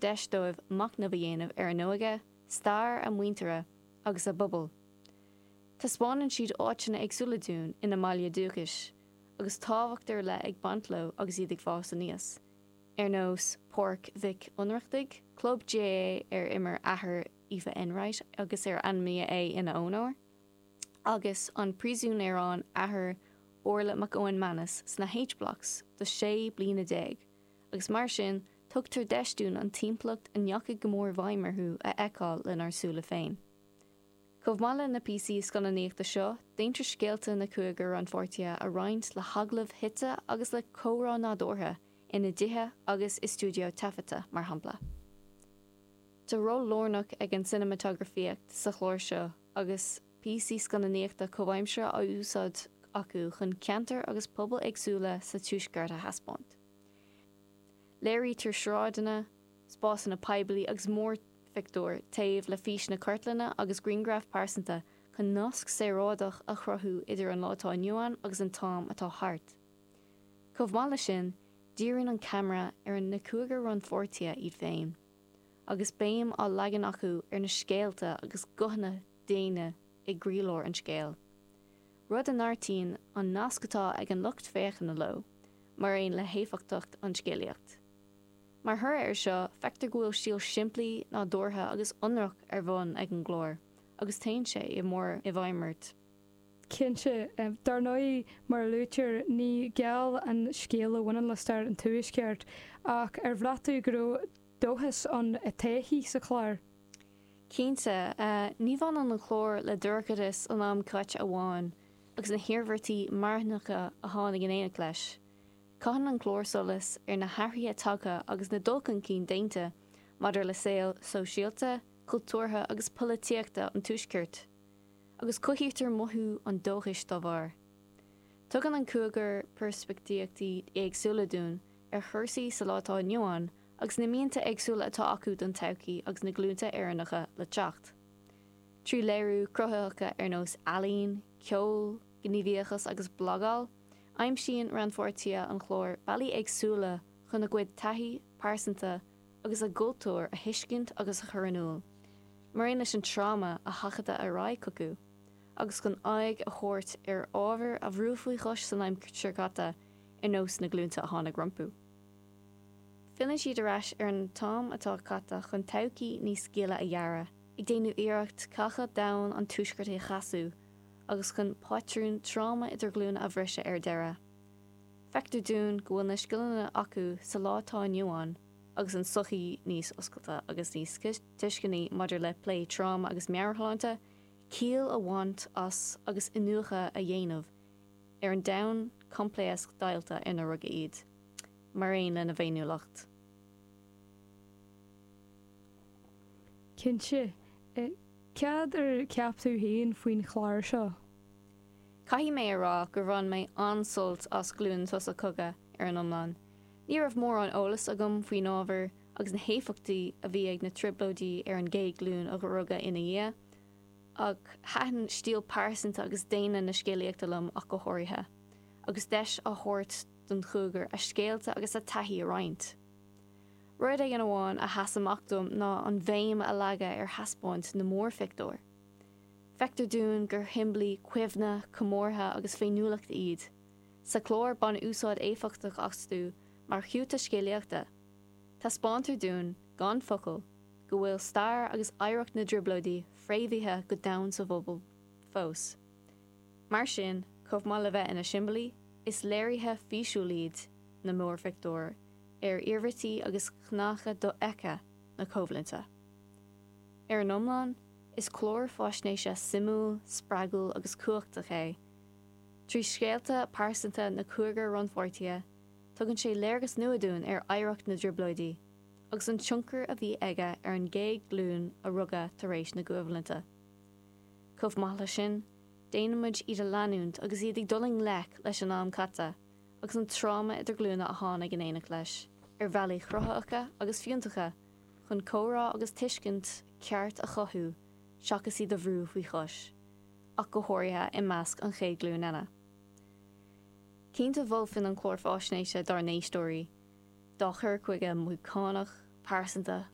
deisdóibh mac na bhéanamh ar an nóige, stair a muintere agus a bobbal. Tá spáinnn siad áitina agsúla dún ina maiile dúchais, agus tábhachttar le ag bantló agus iad ag fása níos. Ar nós Porc Vic Unreachtaigh, Club GAA ar imar athair Aoife Enright agus ar Anmia é ina ónóir, agus an príosún ar an athair Orla McOwen Manis sna H-Blocks do 6 bliana 10, agus mar sin tugtar deisdún an timplacht an neacha gomór bhaimarthú a eáil lenar súla féin. Comh na PC sconaíochta seo, déintear scéalta na cuagar an fortia a roinnt le haglah hite agus le córá nádortha ina dithe agus i stúdio tafata mar hampla. Tá ró lórnach ag an cinematografíocht sa chlór seo agus PC sconaíochta comhaimsere a úsáid acu chun ceantar agus pobal agsúla sa túisceart a haspont. Léirí tar sráideanna, spásan na peibli agus mór Victor taobh le fís na cartlanna agus Greengraf pásanta chun nasc sérádach a chrothú idir an látá nuan agus an tám atá hart. Comh sin, dírann an camera ar na cuagar ran fortia iad féin, agus béim á legan acu ar na scéalta agus gothna déine i grílór an scéal. Rud an airtín an nascatá ag an lucht féchan na lo, mar aon le héifachtacht an scéalaíocht. Mar thur ar seo, feictar go bhfuil síl simplí ná dórtha agus ionrach ar bhain ag an glór, agus tain sé I mór I bhaimirt. Cinse, dar nói mar luútear ní geall an scéal bhainean le stair an tuaisceart, ach ar bhlatú go dóthas an téithí sa chláir. Cínte, ní bhain an chlór le dúrchadas an am cait a bháin, agus na hiarmhartaí marthnacha a tháinig in éanaach leis. Caitheann an chlór solas ar na hairthaí atá agus na dulcan cín déinte, maidir le saoil sóisialta, cultúrtha agus polítíochta an tuaisceart, agus coithítar mothú an dóchais dá bhar. Tugann an cuagar perspectíochtaí agsúla dún ar chuirsaí sa látá nuáin agus na mionanta agsúla atá acu don todhchaí agus na glúnta éannacha le teacht. Trí léirú crothacha ar nós alín, ceol, gníomhíochas agus blogáil, aim sin ran fortia an chlór bailí agsúla chun a gcuid taithí, pásanta agus a gultúir a hiiscint agus a churanúil. Mar aon leis an tráma a hachada a rá cocu, agus chun aig a chóirt ar ábhar a bhrúfaí chos san aim seirgata ar nós na glúnta a tháinig rompú. Fiann siad aráis ar an tám atá cata chun todhchaí níos scéala a dhearra, ag déanú iireacht cacha dam an tuaisceart é chasadh, agus chun pátrún tráma idir glún a bhriise ar deireadh. Feictar dún go bhfuil na scileanna acu sa látá nuáin, agus an sochaí níos oscailta agus níos tuiscinaí maidir le plé tráma agus meartháinte, cíal a bhaint as agus inuacha a dhéanamh ar an dam compléas dailta ina rugga iad, mar aon le na bhéiniúlacht. Cinse, cead ar ceaptú haon faoin chláir seo? Caithí mé ará gur bhain mé ansult as glún tusa coga ar an iomlán. Ní raibh mór an eolas agam faoin ábhar agus na héifachtaí a bhí ag na triplóidí ar an gcéad glún a go rugga ina dhé, ach haithan stíl pásanta agus déine na scéalaíochta lom ach go háirithe, agus deis a thabhairt don chúgar a scéalta agus a taithí a roinnt. Ruair é an bháin a hasamachtum ná an bhéim a leaga ar haspóint na mór Victor. Feictar dún gur himblí cuimhne, comórtha agus féinúlacht iad. Sa chlór ban úsáid éifeachtach astú mar chiúta scéalaíochta. Tá spántar dún, gan focail, go bhfuil stair agus éireacht na driblóidí fréimhithe go dam sa bhobal fós. Mar sin, chomh má le bheith ina simbalaí, is léirithe físiúlíd na mór Victor ar iarmhairtí agus chnacha do eice na comhlainnta. Ar an iomlán, is chlór fáisnéise simú, spreagúil agus cuachtach é. Trí scéalta pásanta na cuagar ran fortia, tugann sé léargas nuadún ar éireacht na driblóidí, agus an tionchar a bhí aige ar an gcéad glún a rugga tar éis na guabhlainnta. Chomh maith sin, déanamuid iad a leanúnt agus iad ag duling lech leis an am catta, agus an tráma idir glúna a tháinig in éanaach leis, ar bhealaí chruthacha agus fiúntacha, chun córá agus tuiscint ceart a chothú, seachas iad a bhrú faoi chos, ach go háirithe I measc an chéad glún eile. Cínta bhfuilfinn an chlór fáisnéise dar néistóirí, dá chur chuige múcánach, pásanta